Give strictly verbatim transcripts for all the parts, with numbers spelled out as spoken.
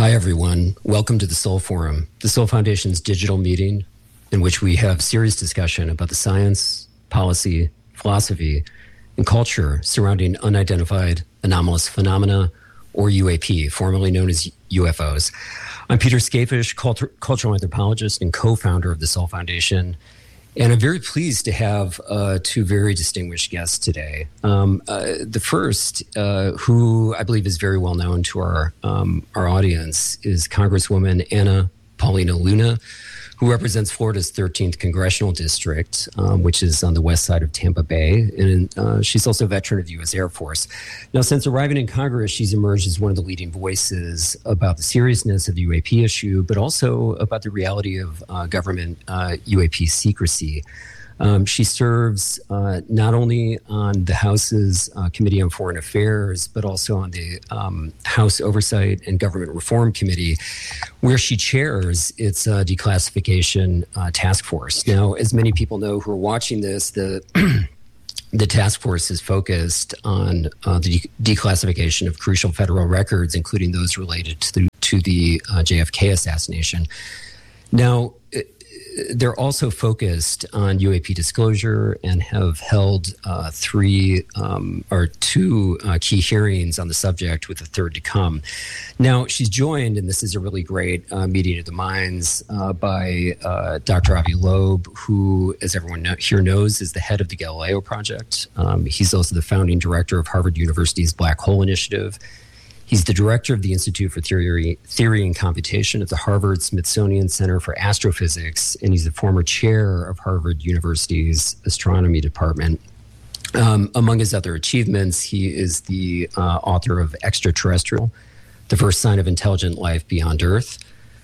Hi, everyone. Welcome to the Soul Forum, the Soul Foundation's digital meeting in which we have serious discussion about the science, policy, philosophy, and culture surrounding unidentified anomalous phenomena, or U A P, formerly known as U F Os. I'm Peter Skafish, culture, cultural anthropologist and co-founder of the Soul Foundation. And I'm very pleased to have uh, two very distinguished guests today. Um, uh, the first, uh, who I believe is very well known to our um, our audience, is Congresswoman Anna Paulina Luna, who represents Florida's thirteenth Congressional District, um, which is on the west side of Tampa Bay. And uh, she's also a veteran of the U S Air Force. Now, since arriving in Congress, she's emerged as one of the leading voices about the seriousness of the U A P issue, but also about the reality of uh, government uh, U A P secrecy. Um, she serves uh, not only on the House's uh, Committee on Foreign Affairs, but also on the um, House Oversight and Government Reform Committee, where she chairs its uh, declassification uh, task force. Now, as many people know who are watching this, the the task force is focused on uh, the de- declassification of crucial federal records, including those related to the, to the uh, J F K assassination. Now, they're also focused on U A P disclosure and have held uh, three um, or two uh, key hearings on the subject, with a third to come. Now, she's joined, and this is a really great uh, meeting of the minds, uh, by uh, Doctor Avi Loeb, who, as everyone know, here knows, is the head of the Galileo Project. Um, he's also the founding director of Harvard University's Black Hole Initiative. He's the director of the Institute for Theory, Theory and Computation at the Harvard-Smithsonian Center for Astrophysics, and he's the former chair of Harvard University's Astronomy Department. Um, among his other achievements, he is the uh, author of Extraterrestrial, The First Sign of Intelligent Life Beyond Earth,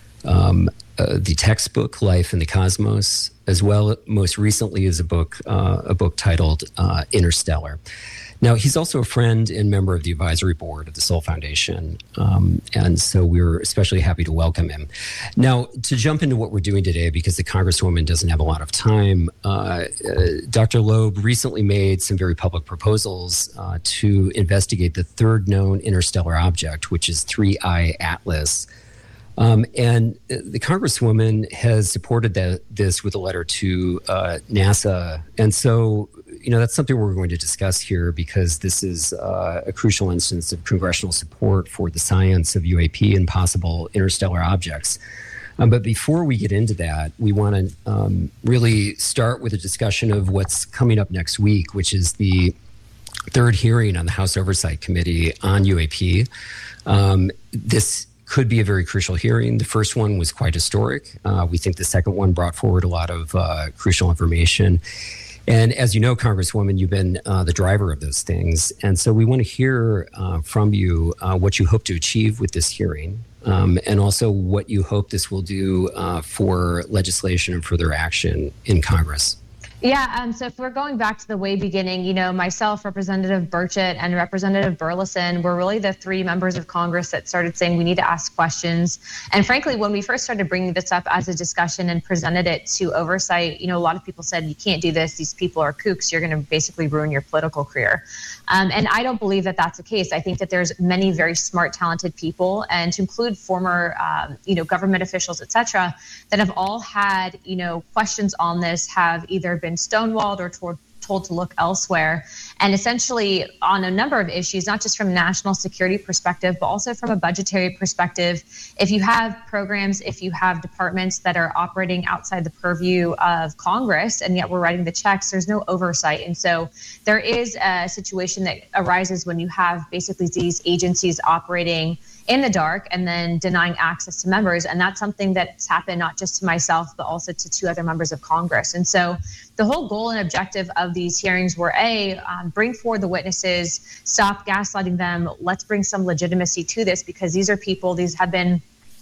um, uh, the textbook Life in the Cosmos, as well most recently is a book, uh, a book titled uh, Interstellar. Now, he's also a friend and member of the advisory board of the Soul Foundation, um, and so we're especially happy to welcome him. Now, to jump into what we're doing today, because the Congresswoman doesn't have a lot of time, uh, uh, Doctor Loeb recently made some very public proposals uh, to investigate the third known interstellar object, which is three I Atlas. Um, and the Congresswoman has supported that, this with a letter to uh, NASA. And so, you know, that's something we're going to discuss here, because this is uh, a crucial instance of congressional support for the science of U A P and possible interstellar objects. Um, but before we get into that, we want to um, really start with a discussion of what's coming up next week, which is the third hearing on the House Oversight Committee on U A P. Um, this could be a very crucial hearing. The first one was quite historic. Uh, we think the second one brought forward a lot of uh, crucial information. And as you know, Congresswoman, you've been uh, the driver of those things. And so we want to hear uh, from you uh, what you hope to achieve with this hearing, um, and also what you hope this will do uh, for legislation and further action in Congress. Yeah, um, so if we're going back to the way beginning, you know, myself, Representative Burchett, and Representative Burleson were really the three members of Congress that started saying we need to ask questions. And frankly, when we first started bringing this up as a discussion and presented it to oversight, you know, a lot of people said, you can't do this. These people are kooks. You're going to basically ruin your political career. Um, and I don't believe that that's the case. I think that there's many very smart, talented people, and to include former, um, you know, government officials, et cetera, that have all had, you know, questions on this, have either been stonewalled or told, told to look elsewhere. And essentially on a number of issues, not just from a national security perspective, but also from a budgetary perspective. If you have programs, if you have departments that are operating outside the purview of Congress, and yet we're writing the checks, there's no oversight. And so there is a situation that arises when you have basically these agencies operating in the dark and then denying access to members. And that's something that's happened not just to myself, but also to two other members of Congress. And so the whole goal and objective of these hearings were, A, um, bring forward the witnesses, stop gaslighting them. Let's bring some legitimacy to this, because these are people, these have been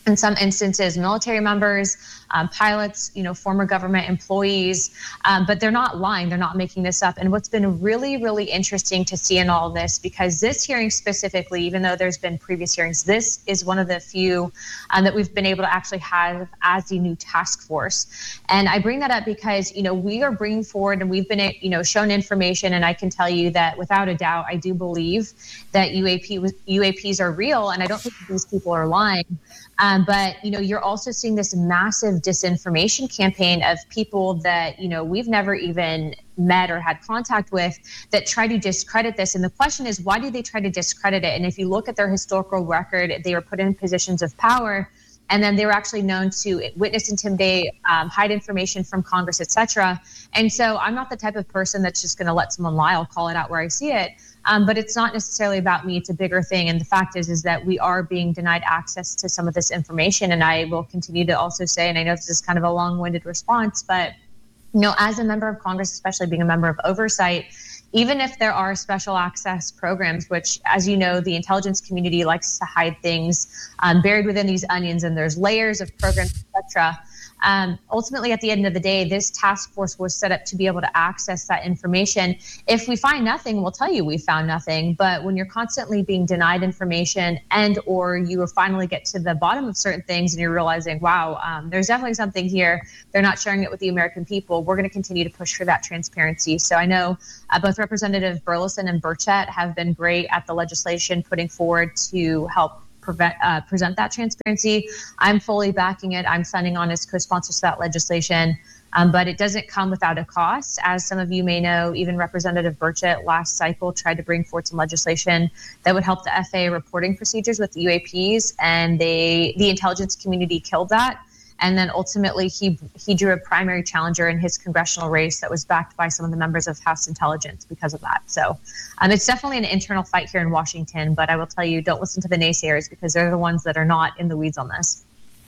in some instances, military members, um, pilots, you know, former government employees, um, but they're not lying. They're not making this up. And what's been really, really interesting to see in all of this, because this hearing specifically, even though there's been previous hearings, this is one of the few um, that we've been able to actually have as the new task force. And I bring that up because, you know, we are bringing forward and we've been, you know, shown information. And I can tell you that without a doubt, I do believe that U A P, U A Ps are real. And I don't think these people are lying. Um, but, you know, you're also seeing this massive disinformation campaign of people that, you know, we've never even met or had contact with that try to discredit this. And the question is, why do they try to discredit it? And if you look at their historical record, they were put in positions of power, and then they were actually known to witness, intimidate, um, hide information from Congress, et cetera. And so I'm not the type of person that's just going to let someone lie. I'll call it out where I see it. Um, but it's not necessarily about me. It's a bigger thing. And the fact is, is that we are being denied access to some of this information. And I will continue to also say, and I know this is kind of a long-winded response, but, you know, as a member of Congress, especially being a member of oversight, even if there are special access programs, which, as you know, the intelligence community likes to hide things um, buried within these onions, and there's layers of programs, et cetera. Um, ultimately, at the end of the day, this task force was set up to be able to access that information. If we find nothing, we'll tell you we found nothing. But when you're constantly being denied information, and or you finally get to the bottom of certain things and you're realizing, wow, um, there's definitely something here, they're not sharing it with the American people, we're going to continue to push for that transparency. So I know uh, both Representative Burleson and Burchett have been great at the legislation putting forward to help Prevent, uh, present that transparency. I'm fully backing it. I'm signing on as co-sponsors to that legislation, um, but it doesn't come without a cost. As some of you may know, even Representative Burchett last cycle tried to bring forward some legislation that would help the F A A reporting procedures with U A Ps, and they, the intelligence community killed that. And then ultimately, he he drew a primary challenger in his congressional race that was backed by some of the members of House Intelligence because of that. So um, it's definitely an internal fight here in Washington. But I will tell you, don't listen to the naysayers, because they're the ones that are not in the weeds on this.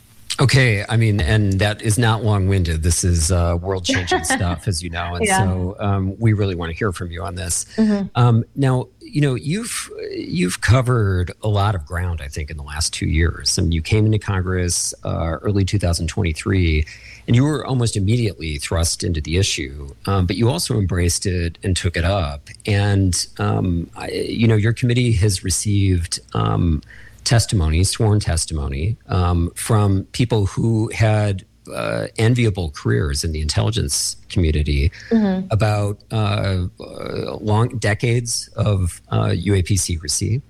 Okay. I mean, and that is not long-winded. This is uh, world-changing stuff, as you know. And yeah. so um, we really want to hear from you on this. Mm-hmm. Um, now, you know, you've you've covered a lot of ground, I think, in the last two years. I mean, you came into Congress uh, early two thousand twenty-three, and you were almost immediately thrust into the issue. Um, but you also embraced it and took it up. And, um, I, you know, your committee has received um, testimony, sworn testimony, um, from people who had uh, enviable careers in the intelligence community mm-hmm. about uh, long decades of uh, U A P secrecy,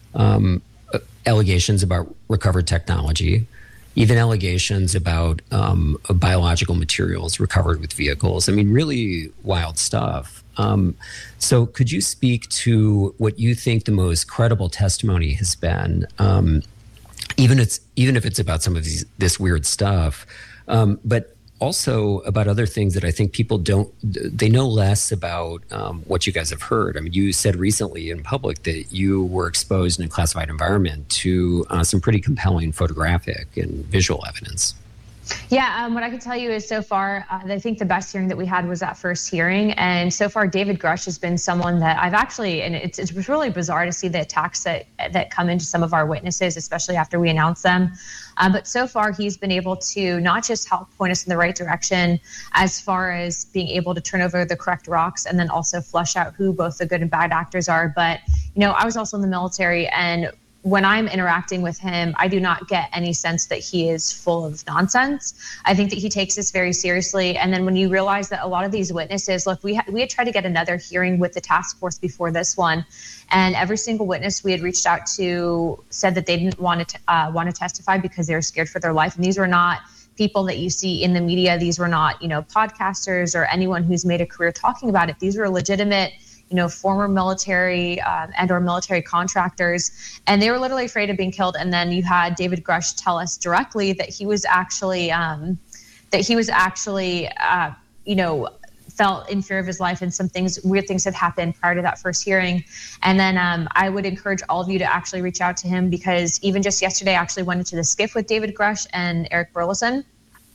um, allegations about recovered technology, even allegations about um, biological materials recovered with vehicles. I mean, really wild stuff. Um, so could you speak to what you think the most credible testimony has been, um, even it's even if it's about some of these, this weird stuff, um, but also about other things that I think people don't, they know less about um, what you guys have heard. I mean, you said recently in public that you were exposed in a classified environment to uh, some pretty compelling photographic and visual evidence. Yeah, um, what I can tell you is so far, uh, I think the best hearing that we had was that first hearing. And so far, David Grush has been someone that I've actually, and it's, it's really bizarre to see the attacks that, that come into some of our witnesses, especially after we announce them. Uh, but so far, he's been able to not just help point us in the right direction as far as being able to turn over the correct rocks and then also flush out who both the good and bad actors are. But, you know, I was also in the military, and when I'm interacting with him, I do not get any sense that he is full of nonsense. I think that he takes this very seriously. And then when you realize that a lot of these witnesses, look, we, ha- we had tried to get another hearing with the task force before this one. And every single witness we had reached out to said that they didn't want to uh, want to testify because they were scared for their life. And these were not people that you see in the media. These were not, you know, podcasters or anyone who's made a career talking about it. These were legitimate, you know, former military uh, and or military contractors, and they were literally afraid of being killed. And then you had David Grush tell us directly that he was actually, um, that he was actually, uh, you know, felt in fear of his life, and some things, weird things had happened prior to that first hearing. And then um, I would encourage all of you to actually reach out to him, because even just yesterday, I actually went into the SCIF with David Grush and Eric Burleson.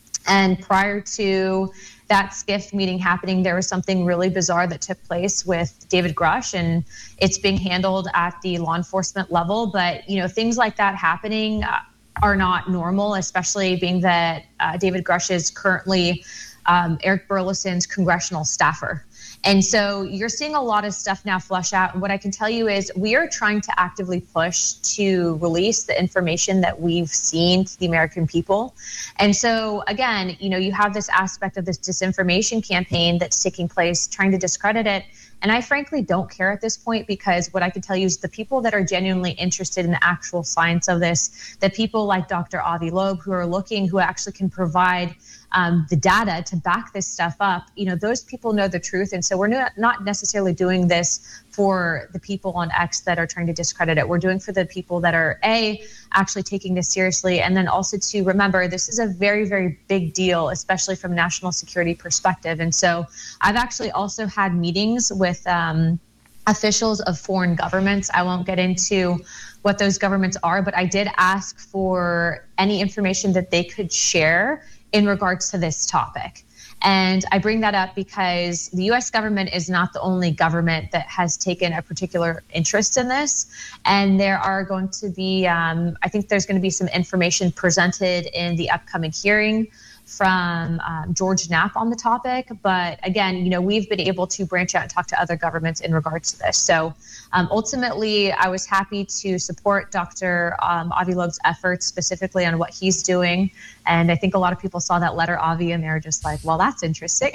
And prior to that SCIF meeting happening, there was something really bizarre that took place with David Grush, and it's being handled at the law enforcement level. But, you know, things like that happening, uh, are not normal, especially being that uh, David Grush is currently um, Eric Burleson's congressional staffer. And so you're seeing a lot of stuff now flush out. And what I can tell you is we are trying to actively push to release the information that we've seen to the American people. And so, again, you know, you have this aspect of this disinformation campaign that's taking place, trying to discredit it. And I frankly don't care at this point, because what I can tell you is the people that are genuinely interested in the actual science of this, the people like Doctor Avi Loeb who are looking, who actually can provide um, the data to back this stuff up, you know, those people know the truth. And so we're not, not necessarily doing this for the people on X that are trying to discredit it. We're doing for the people that are, A, actually taking this seriously, and then also to remember this is a very, very big deal, especially from a national security perspective. And so I've actually also had meetings with um, officials of foreign governments. I won't get into what those governments are, but I did ask for any information that they could share in regards to this topic. And I bring that up because the U S government is not the only government that has taken a particular interest in this. And there are going to be, um, I think there's going to be some information presented in the upcoming hearing from um, George Knapp on the topic. But again, you know, we've been able to branch out and talk to other governments in regards to this. So um, ultimately, I was happy to support Doctor Um, Avi Loeb's efforts specifically on what he's doing. And I think a lot of people saw that letter, Avi, and they're just like, well, that's interesting.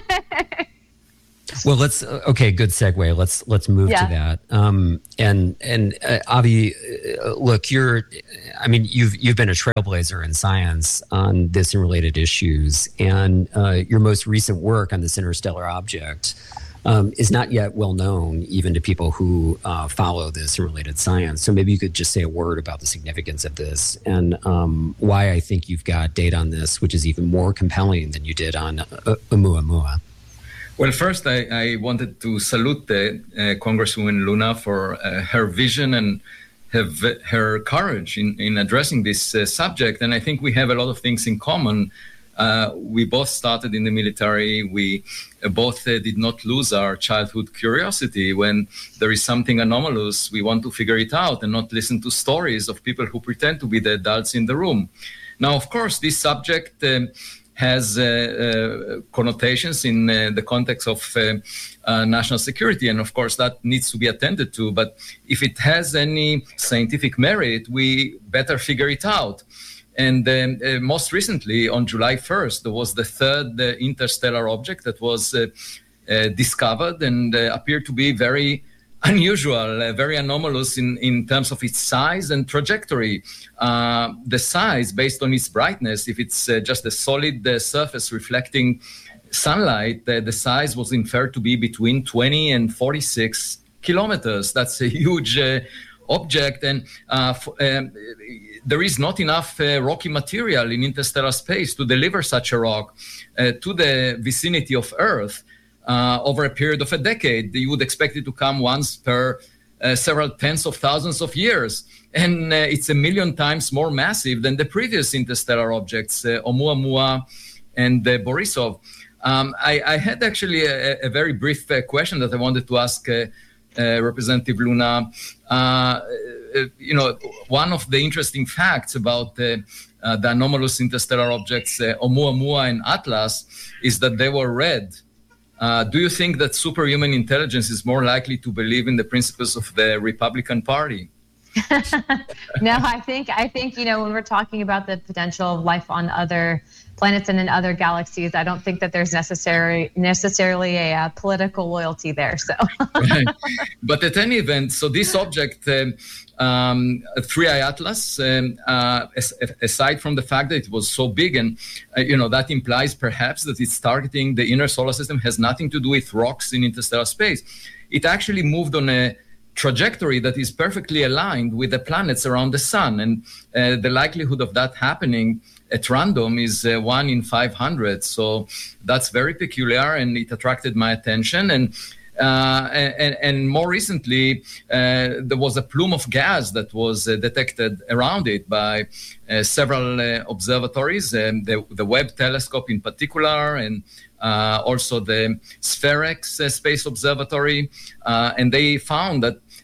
Well, let's okay. Good segue. Let's let's move yeah. to that. Um, and and uh, Avi, uh, look, you're. I mean, you've you've been a trailblazer in science on this and related issues, and uh, your most recent work on this interstellar object um, is not yet well known even to people who uh, follow this and related science. So maybe you could just say a word about the significance of this and um, why I think you've got data on this, which is even more compelling than you did on uh, Oumuamua. Well, first, I, I wanted to salute the, uh, Congresswoman Luna for uh, her vision and have her courage in, in addressing this uh, subject. And I think we have a lot of things in common. Uh, we both started in the military. We uh, both uh, did not lose our childhood curiosity. When there is something anomalous, we want to figure it out and not listen to stories of people who pretend to be the adults in the room. Now, of course, this subject um, has uh, uh, connotations in uh, the context of uh, uh, national security. And of course, that needs to be attended to. But if it has any scientific merit, we better figure it out. And um, uh, most recently, on July first, there was the third uh, interstellar object that was uh, uh, discovered and uh, appeared to be very unusual, uh, very anomalous in, in terms of its size and trajectory. Uh, the size, based on its brightness, if it's uh, just a solid uh, surface reflecting sunlight, uh, the size was inferred to be between twenty and forty-six kilometers. That's a huge uh, object, and uh, f- um, there is not enough uh, rocky material in interstellar space to deliver such a rock uh, to the vicinity of Earth. Uh, over a period of a decade. You would expect it to come once per uh, several tens of thousands of years. And uh, it's a million times more massive than the previous interstellar objects, uh, Oumuamua and uh, Borisov. Um, I, I had actually a, a very brief uh, question that I wanted to ask uh, uh, Representative Luna. Uh, uh, you know, one of the interesting facts about uh, uh, the anomalous interstellar objects, uh, Oumuamua and Atlas, is that they were red. Uh, do you think that superhuman intelligence is more likely to believe in the principles of the Republican Party? No, I think I think you know when we're talking about the potential of life on other planets and in other galaxies, I don't think that there's necessary necessarily a uh, political loyalty there. So, right. But at any event, so this object, um, um, three I Atlas, um, uh, as, aside from the fact that it was so big, and uh, you know that implies perhaps that it's targeting the inner solar system, has nothing to do with rocks in interstellar space. It actually moved on a trajectory that is perfectly aligned with the planets around the sun, and uh, the likelihood of that happening at random is uh, one in five hundred. So that's very peculiar, and it attracted my attention. And uh, and, and more recently, uh, there was a plume of gas that was uh, detected around it by uh, several uh, observatories, um, the, the Webb telescope in particular, and uh, also the SPHEREX uh, Space Observatory. Uh, and they found that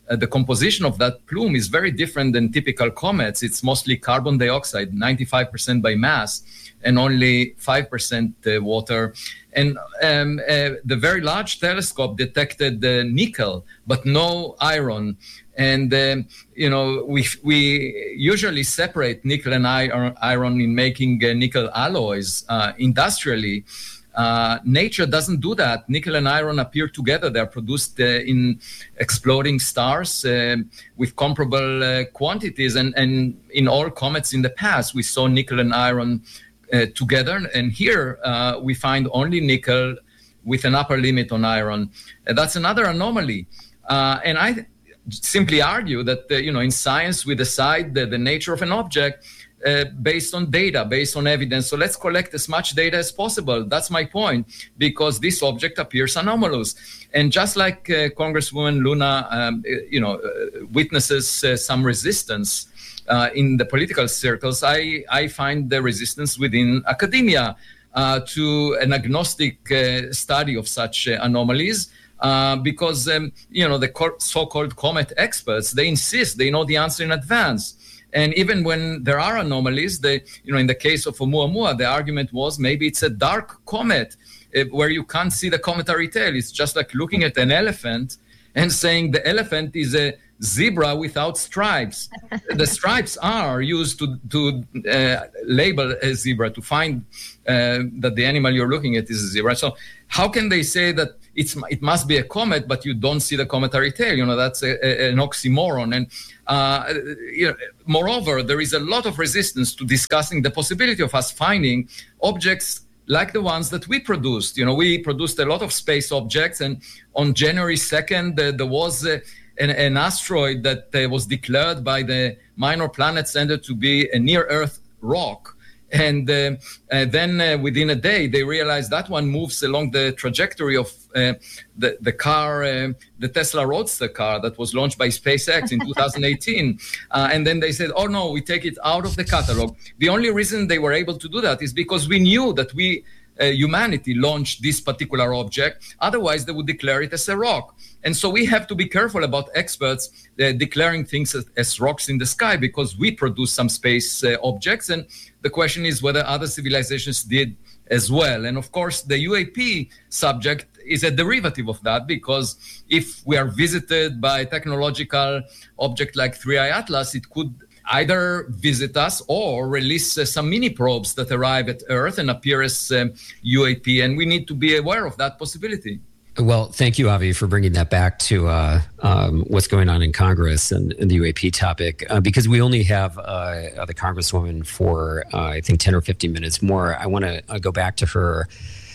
uh, the composition of that plume is very different than typical comets. It's mostly carbon dioxide, ninety-five percent by mass, and only five percent uh, water. And um, uh, the Very Large Telescope detected uh, nickel, but no iron. And, um, you know, we we usually separate nickel and iron, iron in making uh, nickel alloys uh, industrially. Uh, nature doesn't do that. Nickel and iron appear together. They are produced uh, in exploding stars uh, with comparable uh, quantities. And, and in all comets in the past, we saw nickel and iron uh, together. And here uh, we find only nickel with an upper limit on iron. Uh, that's another anomaly. Uh, and I simply argue that, uh, you know, in science, we decide the, the nature of an object Uh, based on data, based on evidence. So let's collect as much data as possible. That's my point, because this object appears anomalous. And just like uh, Congresswoman Luna, um, you know, uh, witnesses uh, some resistance uh, in the political circles, I, I find the resistance within academia uh, to an agnostic uh, study of such uh, anomalies. Uh, because, um, you know, the co- so-called comet experts, they insist they know the answer in advance. And even when there are anomalies, they, you know, in the case of Oumuamua, the argument was maybe it's a dark comet uh, where you can't see the cometary tail. It's just like looking at an elephant and saying the elephant is a zebra without stripes. The stripes are used to, to uh, label a zebra, to find uh, that the animal you're looking at is a zebra. So how can they say that it's it must be a comet, but you don't see the cometary tail? You know, that's a, a, an oxymoron. And uh, you know, moreover, there is a lot of resistance to discussing the possibility of us finding objects like the ones that we produced. You know, we produced a lot of space objects, and on January second, uh, there was uh, an, an asteroid that uh, was declared by the Minor Planet Center to be a near-Earth rock. And uh, uh, then uh, within a day, they realized that one moves along the trajectory of uh, the, the car, uh, the Tesla Roadster car that was launched by SpaceX in two thousand eighteen. Uh, and then they said, oh, no, we take it out of the catalog. The only reason they were able to do that is because we knew that we, uh, humanity, launched this particular object. Otherwise, they would declare it as a rock. And so we have to be careful about experts uh, declaring things as, as rocks in the sky, because we produce some space uh, objects. And the question is whether other civilizations did as well. And of course, the U A P subject is a derivative of that, because if we are visited by a technological object like three I Atlas, it could either visit us or release uh, some mini probes that arrive at Earth and appear as um, U A P. And we need to be aware of that possibility. Well, thank you, Avi, for bringing that back to uh, um, what's going on in Congress and, and the U A P topic, uh, because we only have uh, the Congresswoman for, uh, I think, ten or fifteen minutes more. I want to uh, go back to her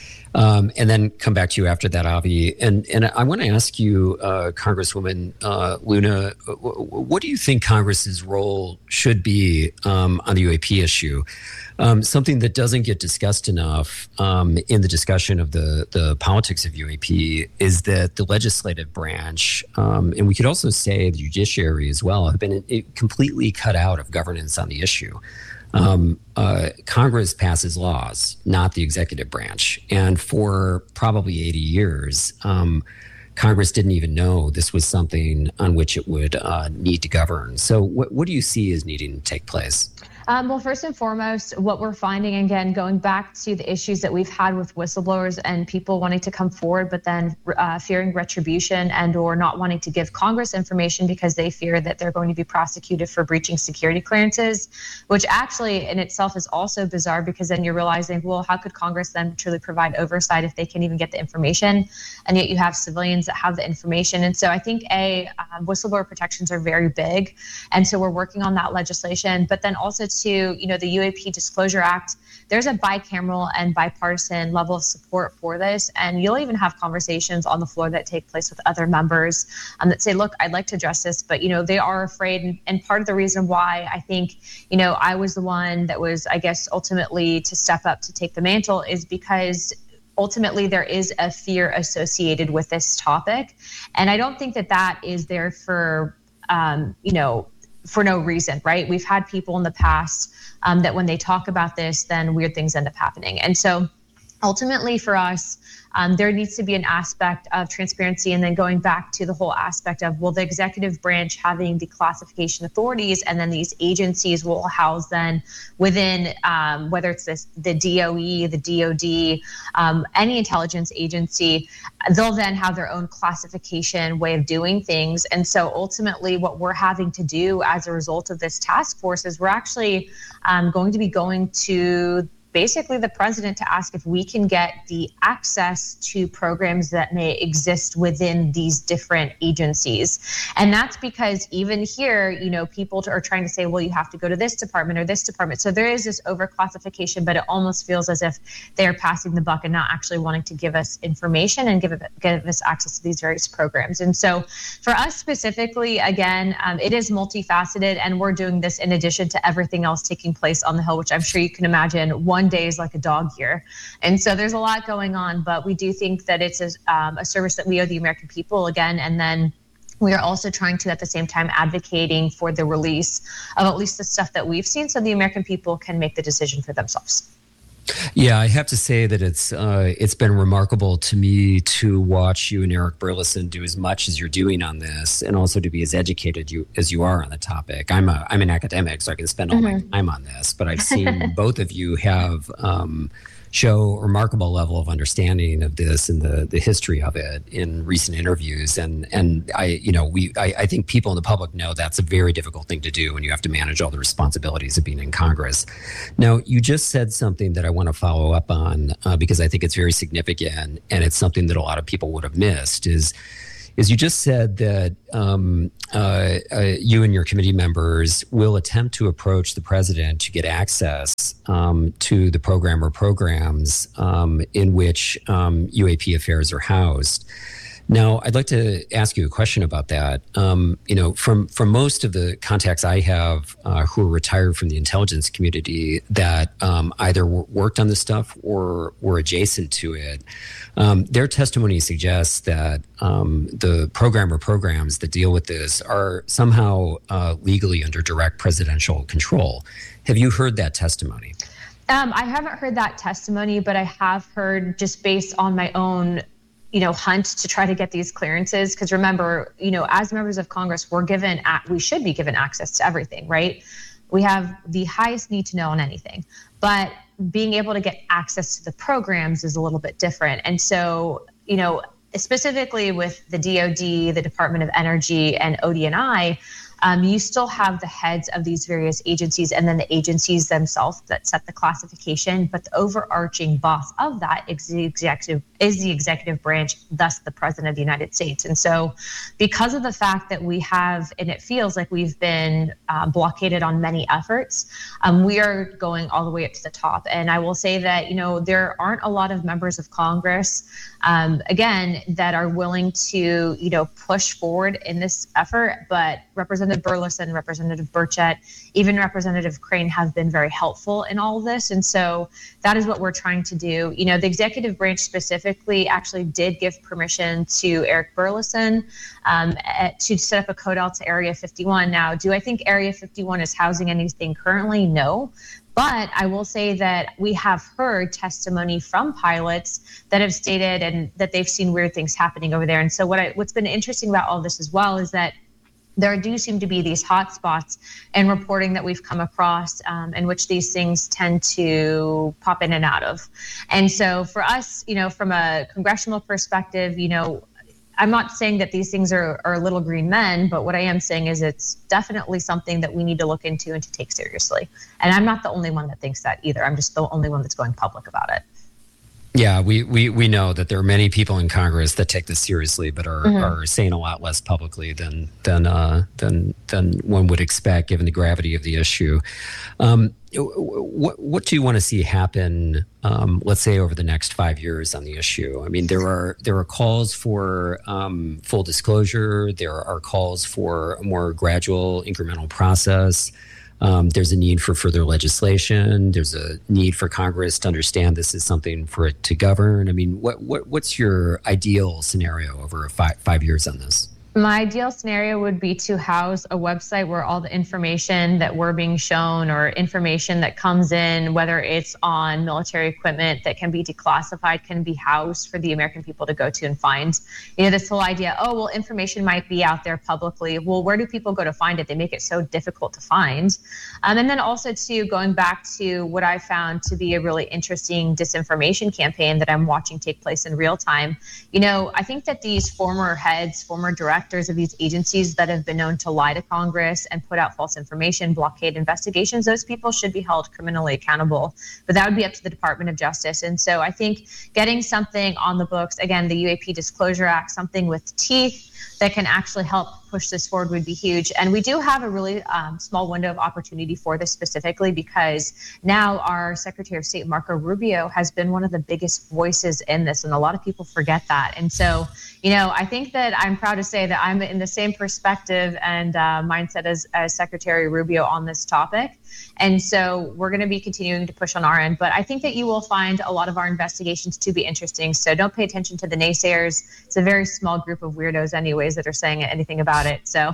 um, and then come back to you after that, Avi. And, and I want to ask you, uh, Congresswoman uh, Luna, what do you think Congress's role should be um, on the U A P issue? Um, something that doesn't get discussed enough um, in the discussion of the, the politics of U A P is that the legislative branch, um, and we could also say the judiciary as well, have been completely cut out of governance on the issue. Um, uh, Congress passes laws, not the executive branch. And for probably eighty years, um, Congress didn't even know this was something on which it would uh, need to govern. So what, what do you see as needing to take place? Um, well, first and foremost, what we're finding, again, going back to the issues that we've had with whistleblowers and people wanting to come forward, but then uh, fearing retribution and or not wanting to give Congress information because they fear that they're going to be prosecuted for breaching security clearances, which actually in itself is also bizarre, because then you're realizing, well, how could Congress then truly provide oversight if they can't even get the information? And yet you have civilians that have the information. And so I think, A, uh, whistleblower protections are very big. And so we're working on that legislation, but then also to, you know, the U A P Disclosure Act, there's a bicameral and bipartisan level of support for this. And you'll even have conversations on the floor that take place with other members um, that say, look, I'd like to address this, but, you know, they are afraid. And, and part of the reason why I think, you know, I was the one that was, I guess, ultimately to step up to take the mantle is because ultimately there is a fear associated with this topic. And I don't think that that is there for, um, you know, for no reason, right? We've had people in the past um, that when they talk about this, then weird things end up happening. And so ultimately for us, um, there needs to be an aspect of transparency, and then going back to the whole aspect of, well, the executive branch having the classification authorities, and then these agencies will house then within, um, whether it's this, the D O E, the D O D, um, any intelligence agency, they'll then have their own classification way of doing things. And so ultimately what we're having to do as a result of this task force is we're actually um, going to be going to basically the president to ask if we can get the access to programs that may exist within these different agencies. And that's because even here, you know, people are trying to say, well, you have to go to this department or this department. So there is this overclassification, but it almost feels as if they're passing the buck and not actually wanting to give us information and give, it, give us access to these various programs. And so for us specifically, again, um, it is multifaceted, and we're doing this in addition to everything else taking place on the Hill, which I'm sure you can imagine one day is like a dog year. And so there's a lot going on, but we do think that it's a, um, a service that we owe the American people again. And then we are also trying to, at the same time, advocating for the release of at least the stuff that we've seen so the American people can make the decision for themselves. Yeah, I have to say that it's uh, it's been remarkable to me to watch you and Eric Burlison do as much as you're doing on this, and also to be as educated you as you are on the topic. I'm a I'm an academic, so I can spend all mm-hmm. my time on this, but I've seen both of you have um, show a remarkable level of understanding of this and the the history of it in recent interviews. And and I you know we I, I think people in the public know that's a very difficult thing to do when you have to manage all the responsibilities of being in Congress. Now, you just said something that I want to follow up on uh, because I think it's very significant, and it's something that a lot of people would have missed. Is is you just said that um, uh, uh, you and your committee members will attempt to approach the president to get access um, to the program or programs um, in which um, U A P affairs are housed. Now, I'd like to ask you a question about that. Um, you know, from from most of the contacts I have uh, who are retired from the intelligence community that um, either w- worked on this stuff or were adjacent to it, um, their testimony suggests that um, the program or programs that deal with this are somehow uh, legally under direct presidential control. Have you heard that testimony? Um, I haven't heard that testimony, but I have heard, just based on my own you know, hunt to try to get these clearances. Because remember, you know, as members of Congress, we're given, we should be given access to everything, right? We have the highest need to know on anything, but being able to get access to the programs is a little bit different. And so, you know, specifically with the D O D, the Department of Energy, and O D N I, Um, you still have the heads of these various agencies and then the agencies themselves that set the classification, but the overarching boss of that is the executive is the executive branch, thus the President of the United States. And so because of the fact that we have, and it feels like we've been uh, blockaded on many efforts, um, we are going all the way up to the top. And I will say that, you know, there aren't a lot of members of Congress, um, again, that are willing to, you know, push forward in this effort, but Representative Burlison, Representative Burchett, even Representative Crane have been very helpful in all of this. And so that is what we're trying to do. You know, the executive branch specifically actually did give permission to Eric Burlison um, at, to set up a codel to Area fifty-one. Now, do I think Area fifty-one is housing anything currently? No. But I will say that we have heard testimony from pilots that have stated and that they've seen weird things happening over there. And so what I, what's been interesting about all this as well is that there do seem to be these hot spots in reporting that we've come across um, in which these things tend to pop in and out of. And so for us, you know, from a congressional perspective, you know, I'm not saying that these things are, are little green men, but what I am saying is it's definitely something that we need to look into and to take seriously. And I'm not the only one that thinks that either. I'm just the only one that's going public about it. Yeah, we, we, we know that there are many people in Congress that take this seriously, but are, mm-hmm. are saying a lot less publicly than than uh, than than one would expect, given the gravity of the issue. Um, what what do you want to see happen? Um, let's say over the next five years on the issue. I mean, there are there are calls for um, full disclosure. There are calls for a more gradual, incremental process. Um, there's a need for further legislation. There's a need for Congress to understand this is something for it to govern. I mean, what, what what's your ideal scenario over five five years on this? My ideal scenario would be to house a website where all the information that we're being shown or information that comes in, whether it's on military equipment that can be declassified, can be housed for the American people to go to and find. You know, this whole idea, oh, well, information might be out there publicly. Well, where do people go to find it? They make it so difficult to find. Um, and then also, too, going back to what I found to be a really interesting disinformation campaign that I'm watching take place in real time. You know, I think that these former heads, former directors, directors of these agencies that have been known to lie to Congress and put out false information, blockade investigations, those people should be held criminally accountable. But that would be up to the Department of Justice. And so I think getting something on the books, again, the U A P Disclosure Act, something with teeth that can actually help push this forward would be huge. And we do have a really um, small window of opportunity for this specifically because now our Secretary of State, Marco Rubio, has been one of the biggest voices in this, and a lot of people forget that. And so, you know, I think that I'm proud to say that I'm in the same perspective and uh, mindset as, as Secretary Rubio on this topic. And so we're going to be continuing to push on our end. But I think that you will find a lot of our investigations to be interesting. So don't pay attention to the naysayers. It's a very small group of weirdos anyways that are saying anything about it. So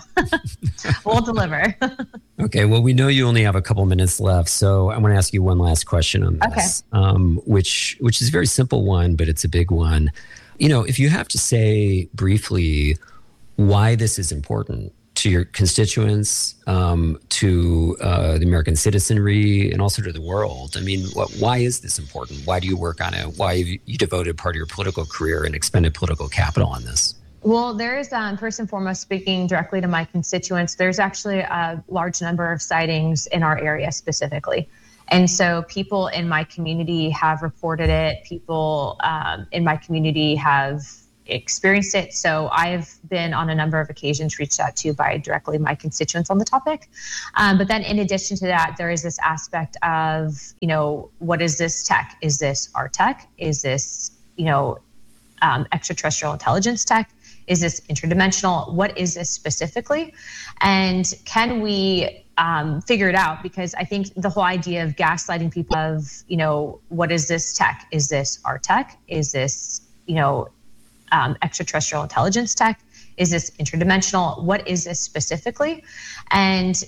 we'll deliver. Okay. Well, we know you only have a couple minutes left. So I want to ask you one last question on this, okay. um, which, which is a very simple one, but it's a big one. You know, if you have to say briefly why this is important to your constituents, um, to uh, the American citizenry, and also to the world. I mean, what, why is this important? Why do you work on it? Why have you devoted part of your political career and expended political capital on this? Well, there's, um, first and foremost, speaking directly to my constituents, there's actually a large number of sightings in our area specifically. And so people in my community have reported it. People um, in my community have experienced it. So I've been on a number of occasions reached out to by directly my constituents on the topic. Um, but then in addition to that, there is this aspect of, you know, what is this tech? Is this our tech? Is this, you know, um, extraterrestrial intelligence tech? Is this interdimensional? What is this specifically? And can we um, figure it out? Because I think the whole idea of gaslighting people of, you know, what is this tech? Is this our tech? Is this, you know, Um, extraterrestrial intelligence tech? Is this interdimensional? What is this specifically? And